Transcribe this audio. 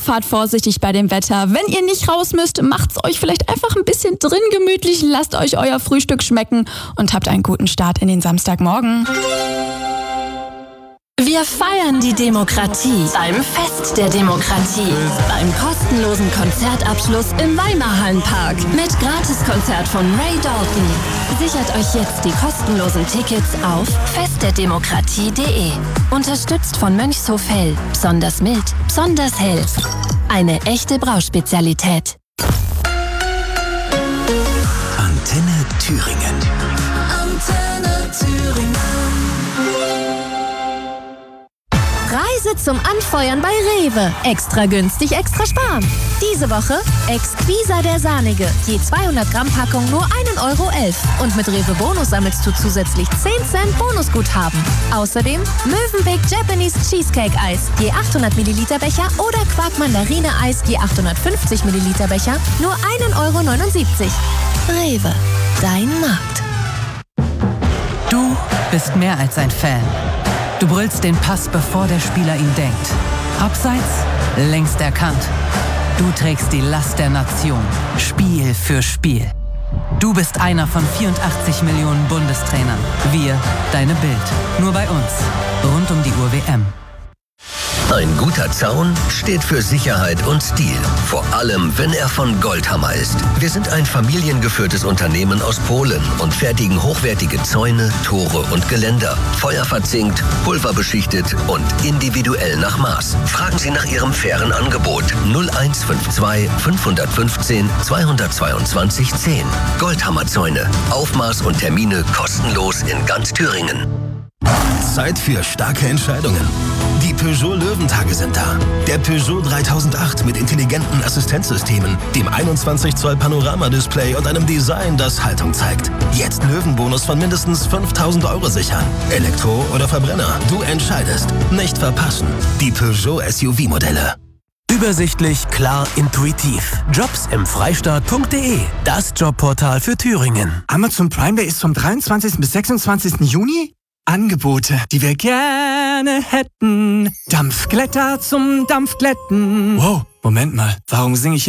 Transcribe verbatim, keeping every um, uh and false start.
fahrt vorsichtig bei dem Wetter. Wenn ihr nicht raus müsst, macht's euch vielleicht einfach ein bisschen drin gemütlich, lasst euch euer Frühstück schmecken und habt einen guten Start in den Samstagmorgen. Wir feiern die Demokratie beim Fest der Demokratie. Beim kostenlosen Konzertabschluss im Weimarhallenpark mit Gratiskonzert von Ray Dalton. Sichert euch jetzt die kostenlosen Tickets auf fest der demokratie punkt de. Unterstützt von Mönchshof Hell. Besonders mild, besonders hell. Eine echte Brauspezialität. Antenne Thüringen. Antenne Thüringen. Reise zum Anfeuern bei Rewe. Extra günstig, extra sparen. Diese Woche Exquisa der Sahnige. Je zweihundert Gramm Packung nur ein Euro elf. Und mit Rewe Bonus sammelst du zusätzlich zehn Cent Bonusguthaben. Außerdem Mövenpick Japanese Cheesecake Eis. Je achthundert Milliliter Becher oder Quark Mandarine Eis. Je achthundertfünfzig Milliliter Becher. Nur ein Euro neunundsiebzig. Rewe. Dein Markt. Du bist mehr als ein Fan. Du brüllst den Pass, bevor der Spieler ihn denkt. Abseits, längst erkannt. Du trägst die Last der Nation, Spiel für Spiel. Du bist einer von vierundachtzig Millionen Bundestrainern. Wir, deine Bild. Nur bei uns. Rund um die Uhr W M. Ein guter Zaun steht für Sicherheit und Stil. Vor allem, wenn er von Goldhammer ist. Wir sind ein familiengeführtes Unternehmen aus Polen und fertigen hochwertige Zäune, Tore und Geländer. Feuerverzinkt, pulverbeschichtet und individuell nach Maß. Fragen Sie nach Ihrem fairen Angebot. null eins fünf zwei fünf eins fünf zwei zwei zwei zehn. Goldhammer Zäune. Aufmaß und Termine kostenlos in ganz Thüringen. Zeit für starke Entscheidungen. Die Peugeot Löwentage sind da. Der Peugeot dreitausendacht mit intelligenten Assistenzsystemen, dem einundzwanzig Zoll Panoramadisplay und einem Design, das Haltung zeigt. Jetzt Löwenbonus von mindestens fünftausend Euro sichern. Elektro oder Verbrenner, du entscheidest. Nicht verpassen. Die Peugeot S U V-Modelle. Übersichtlich, klar, intuitiv. Jobs im Freistaat punkt de. Das Jobportal für Thüringen. Amazon Prime Day ist vom dreiundzwanzigsten bis sechsundzwanzigsten Juni? Angebote, die wir gerne hätten. Dampfglätter zum Dampfglätten. Wow, Moment mal, warum singe ich